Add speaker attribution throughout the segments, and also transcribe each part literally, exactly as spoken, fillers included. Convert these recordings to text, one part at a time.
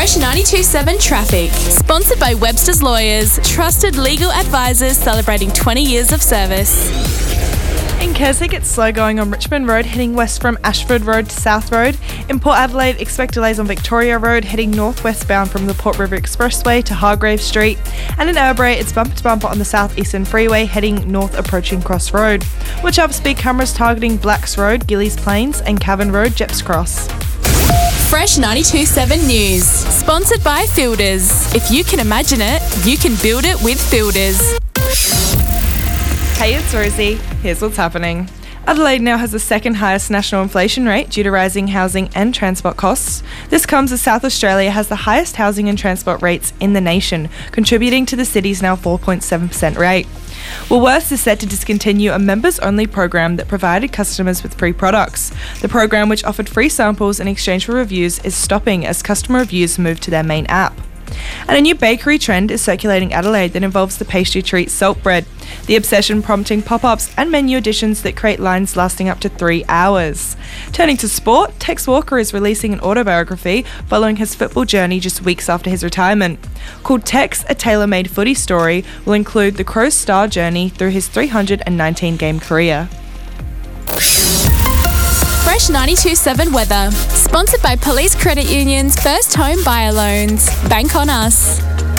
Speaker 1: Fresh ninety-two point seven Traffic. Sponsored by Webster's Lawyers, trusted legal advisors celebrating twenty years of service.
Speaker 2: In Keswick, it's slow going on Richmond Road, heading west from Ashford Road to South Road. In Port Adelaide, expect delays on Victoria Road, heading northwest bound from the Port River Expressway to Hargrave Street. And in Albury, it's bumper to bumper on the Southeastern Freeway, heading north approaching Cross Road. Watch out for speed cameras targeting Blacks Road, Gillies Plains, and Cavan Road, Jeps Cross.
Speaker 1: Fresh ninety-two point seven News. Sponsored by Fielders. If you can imagine it, you can build it with Fielders.
Speaker 2: Hey, it's Rosie. Here's what's happening. Adelaide now has the second highest national inflation rate due to rising housing and transport costs. This comes as South Australia has the highest housing and transport rates in the nation, contributing to the city's now four point seven percent rate. Woolworths is set to discontinue a members-only program that provided customers with free products. The program, which offered free samples in exchange for reviews, is stopping as customer reviews move to their main app. And a new bakery trend is circulating Adelaide that involves the pastry treat Saltbread, the obsession prompting pop-ups and menu additions that create lines lasting up to three hours. Turning to sport, Tex Walker is releasing an autobiography following his football journey just weeks after his retirement. Called Tex, a tailor-made footy story, will include the Crows' star journey through his three hundred nineteen game career.
Speaker 1: Fresh ninety-two point seven Weather. Sponsored by Police Credit Union's First Home Buyer Loans. Bank on us.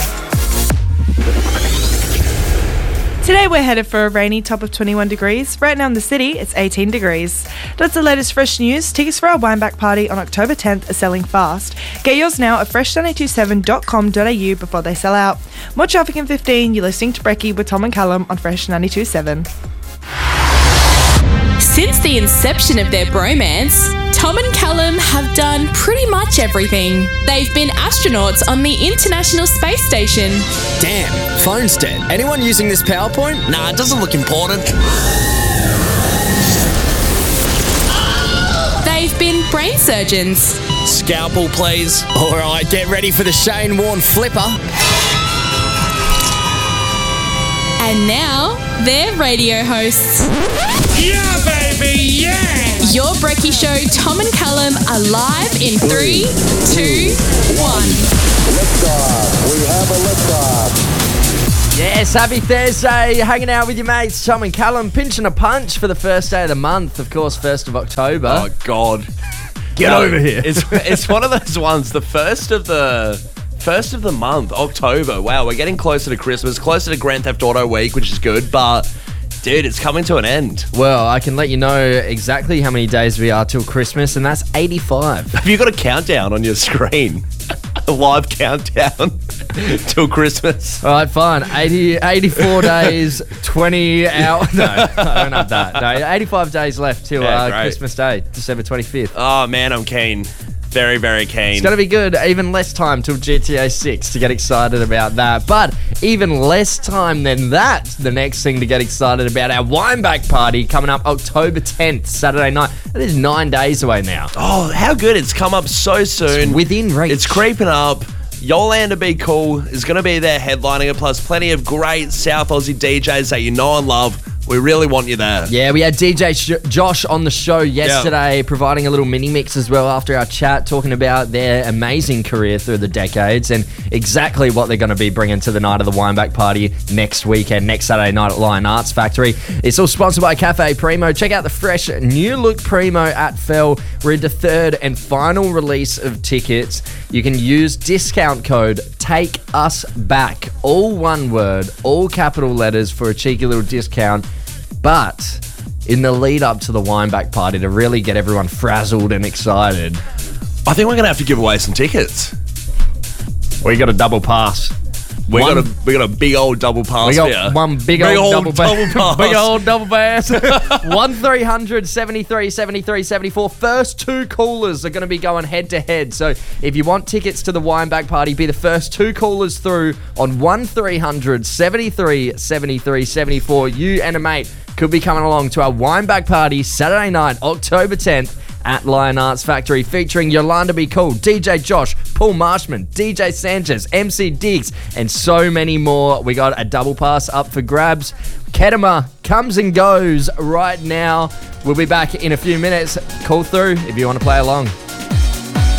Speaker 2: Today we're headed for a rainy top of twenty-one degrees. Right now in the city, it's eighteen degrees. That's the latest fresh news. Tickets for our Wineback party on October tenth are selling fast. Get yours now at fresh nine two seven dot com dot a u before they sell out. More traffic in fifteen. You're listening to Brekkie with Tom and Callum on Fresh ninety-two point seven.
Speaker 1: Since the inception of their bromance, Tom and Callum have done pretty much everything. They've been astronauts on the International Space Station.
Speaker 3: Damn, phone's dead. Anyone using this PowerPoint? Nah, it doesn't look important.
Speaker 1: They've been brain surgeons.
Speaker 3: Scalpel, please. All right, get ready for the Shane Warne flipper.
Speaker 1: And now, they're radio hosts.
Speaker 4: Yeah, baby, yeah!
Speaker 1: Your Brekkie Show, Tom and Callum, are live in three, two, one.
Speaker 5: Liftoff. We have a liftoff.
Speaker 6: Yes, happy Thursday. Hanging out with your mates, Tom and Callum, pinching a punch for the first day of the month, of course, first of October.
Speaker 7: Oh, God.
Speaker 6: Get
Speaker 7: no,
Speaker 6: over here.
Speaker 7: It's, it's one of those ones, the first of the... First of the month, October. Wow, we're getting closer to Christmas, closer to Grand Theft Auto Week, which is good, but dude, it's coming to an end.
Speaker 6: Well, I can let you know exactly how many days we are till Christmas, and that's eighty-five.
Speaker 7: Have you got a countdown on your screen? A live countdown till Christmas?
Speaker 6: All right, fine. eighty, eighty-four days, twenty hours. No, I don't have that. No, eighty-five days left till
Speaker 7: Yeah,
Speaker 6: uh,
Speaker 7: great.
Speaker 6: Christmas Day, December twenty-fifth.
Speaker 7: Oh, man, I'm keen. Very, very keen.
Speaker 6: It's going to be good. Even less time till G T A six to get excited about that. But even less time than that, the next thing to get excited about, our Wineback party coming up October tenth, Saturday night. That is nine days away now.
Speaker 7: Oh, how good. It's come up so soon.
Speaker 6: It's within reach.
Speaker 7: It's creeping up. Yolanda Be Cool is going to be there headlining it, plus plenty of great South Aussie D Js that you know and love. We really want you there.
Speaker 6: Yeah, we had D J Sh- Josh on the show yesterday, yep. providing a little mini mix as well after our chat, talking about their amazing career through the decades and exactly what they're going to be bringing to the night of the Wineback party next weekend, next Saturday night at Lion Arts Factory. It's all sponsored by Cafe Primo. Check out the fresh new look Primo at Fell. We're in the third and final release of tickets. You can use discount code Take Us Back, all one word, all capital letters for a cheeky little discount. But in the lead up to the Wineback party, to really get everyone frazzled and excited,
Speaker 7: I think we're going to have to give away some tickets.
Speaker 6: We got a double pass.
Speaker 7: We
Speaker 6: one,
Speaker 7: got a we got a big old double pass
Speaker 6: we got
Speaker 7: here.
Speaker 6: one big,
Speaker 7: big
Speaker 6: old,
Speaker 7: old
Speaker 6: double,
Speaker 7: double
Speaker 6: pass.
Speaker 7: pass.
Speaker 6: Big old double pass. one three hundred seventy-three seventy-three seventy-four. First two callers are going to be going head to head. So if you want tickets to the Wineback party, be the first two callers through on one three hundred seventy-three seventy-three seventy-four. You and a mate could be coming along to our Wineback party Saturday night, October tenth. At Lion Arts Factory, featuring Yolanda Be Cool, D J Josh, Paul Marshman, D J Sanchez, M C Diggs, and so many more. We got a double pass up for grabs. Kedema comes and goes right now. We'll be back in a few minutes. Call through if you want to play along.